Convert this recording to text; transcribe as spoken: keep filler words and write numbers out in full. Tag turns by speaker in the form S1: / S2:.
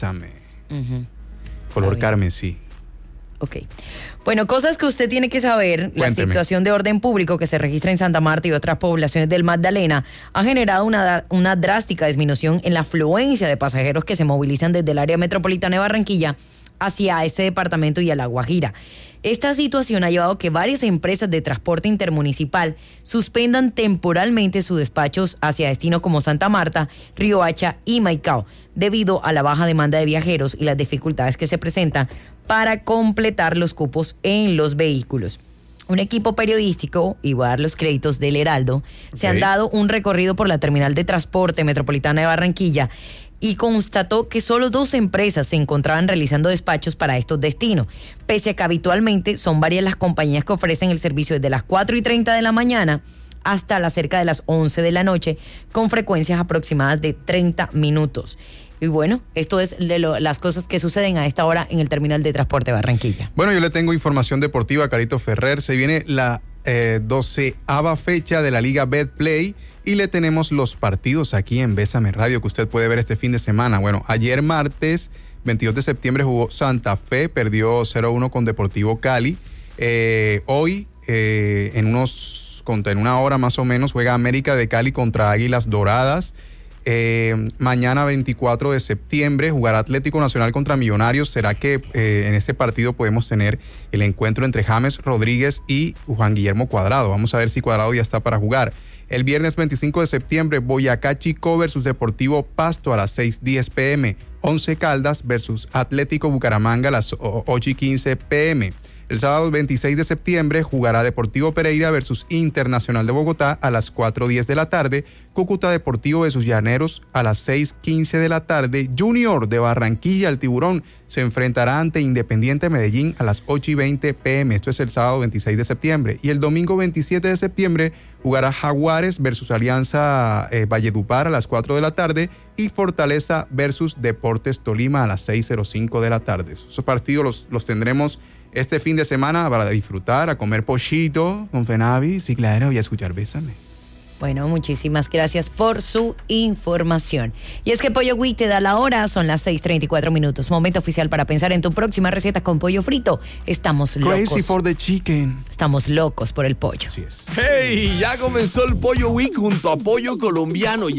S1: Bésame.
S2: Uh-huh.
S1: Color carmesí.
S2: Ok. Bueno, cosas que usted tiene que saber.
S1: Cuénteme.
S2: La situación de orden público que se registra en Santa Marta y otras poblaciones del Magdalena ha generado una, una drástica disminución en la afluencia de pasajeros que se movilizan desde el área metropolitana de Barranquilla hacia ese departamento y a La Guajira. Esta situación ha llevado a que varias empresas de transporte intermunicipal suspendan temporalmente sus despachos hacia destinos como Santa Marta, Riohacha y Maicao, debido a la baja demanda de viajeros y las dificultades que se presentan para completar los cupos en los vehículos. Un equipo periodístico, y voy a dar los créditos del Heraldo, okay, se han dado un recorrido por la terminal de transporte metropolitana de Barranquilla y constató que solo dos empresas se encontraban realizando despachos para estos destinos, pese a que habitualmente son varias las compañías que ofrecen el servicio desde las cuatro y treinta de la mañana hasta las cerca de las once de la noche, con frecuencias aproximadas de treinta minutos. Y bueno, esto es de lo, las cosas que suceden a esta hora en el terminal de transporte de Barranquilla.
S1: Bueno, yo le tengo información deportiva, Carito Ferrer. Se viene la eh, doceava fecha de la Liga Betplay y le tenemos los partidos aquí en Bésame Radio que usted puede ver este fin de semana. Bueno, ayer martes veintidós de septiembre jugó Santa Fe, perdió cero a uno con Deportivo Cali. Eh, hoy, eh, en, unos, en una hora más o menos, juega América de Cali contra Águilas Doradas. Eh, mañana veinticuatro de septiembre jugará Atlético Nacional contra Millonarios. ¿Será que eh, en este partido podemos tener el encuentro entre James Rodríguez y Juan Guillermo Cuadrado? Vamos a ver si Cuadrado ya está para jugar. El viernes veinticinco de septiembre, Boyacá Chicó versus Deportivo Pasto a las seis y diez pm. Once Caldas versus Atlético Bucaramanga a las ocho y quince pm. El sábado veintiséis de septiembre jugará Deportivo Pereira versus Internacional de Bogotá a las cuatro y diez de la tarde. Cúcuta Deportivo versus Llaneros a las seis y quince de la tarde. Junior de Barranquilla, el Tiburón, se enfrentará ante Independiente Medellín a las ocho y veinte pm. Esto es el sábado veintiséis de septiembre. Y el domingo veintisiete de septiembre jugará Jaguares versus Alianza eh, Valledupar a las cuatro de la tarde y Fortaleza versus Deportes Tolima a las seis y cinco de la tarde. Esos partidos los, los tendremos este fin de semana para disfrutar, a comer pochito con Fenavi, sí, claro, y a escuchar Bésame.
S2: Bueno, muchísimas gracias por su información. Y es que Pollo Week te da la hora, son las seis y treinta y cuatro minutos. Momento oficial para pensar en tu próxima receta con pollo frito. Estamos locos.
S1: Crazy for the chicken.
S2: Estamos locos por el pollo.
S1: Así es.
S3: ¡Hey! Ya comenzó el Pollo Week junto a Pollo Colombiano.